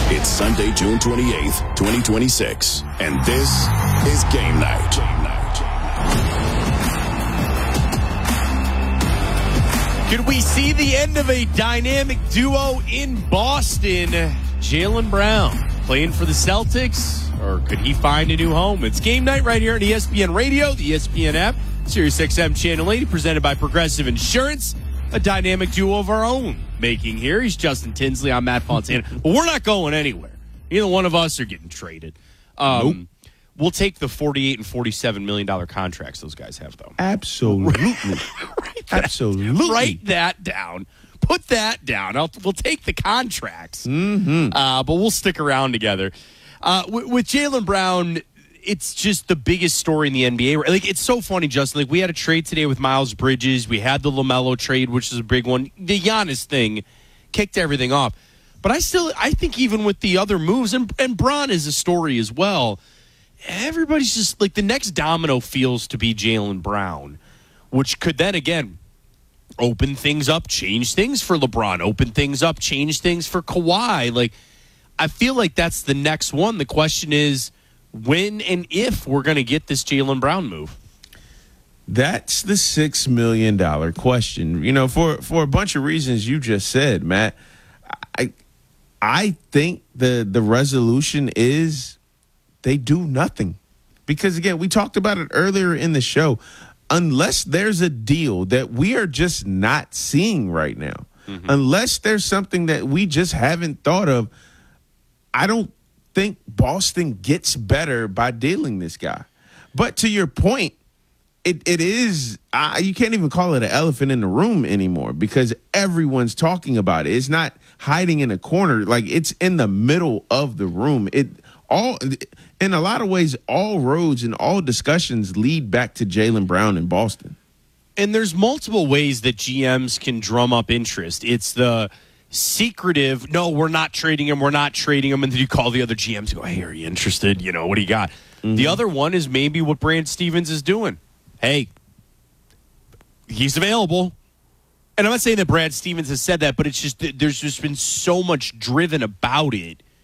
It's Sunday, June 28th, 2026, and this is Game Night. Could we see the end of a dynamic duo in Boston? Jaylen Brown playing for the Celtics, or could he find a new home? It's Game Night right here on ESPN Radio, the ESPN app, Sirius XM Channel 80, presented by Progressive Insurance. A dynamic duo of our own making here. He's Justin Tinsley. I'm Matt Fontana. But we're not going anywhere. Neither one of us are getting traded. Nope. We'll take the $48 and $47 million contracts those guys have, though. Absolutely. Absolutely. Write that down. Put that down. We'll take the contracts. Mm-hmm. But we'll stick around together. With Jaylen Brown, it's just the biggest story in the NBA. Like, it's so funny, Justin. Like, we had a trade today with Miles Bridges. We had the LaMelo trade, which is a big one. The Giannis thing kicked everything off. But I think even with the other moves, and Bron is a story as well, everybody's just like, the next domino feels to be Jaylen Brown, which could then, again, open things up, change things for LeBron, open things up, change things for Kawhi. Like, I feel like that's the next one. The question is, when and if we're going to get this Jaylen Brown move? That's the $6 million question. You know, for a bunch of reasons you just said, Matt. I think the resolution is they do nothing. Because, again, we talked about it earlier in the show. Unless there's a deal that we are just not seeing right now, unless there's something that we just haven't thought of, I don't think Boston gets better by dealing this guy. But to your point, it is you can't even call it an elephant in the room anymore because everyone's talking about it. It's not hiding in a corner, like it's in the middle of the room. In a lot of ways, all roads and all discussions lead back to Jaylen Brown in Boston. And there's multiple ways that GMs can drum up interest. It's the secretive, no, we're not trading him, and then you call the other GMs and go, hey, are you interested? You know, what do you got? Mm-hmm. The other one is maybe what Brad Stevens is doing. Hey, he's available. And I'm not saying that Brad Stevens has said that, but it's just there's just been so much driven about it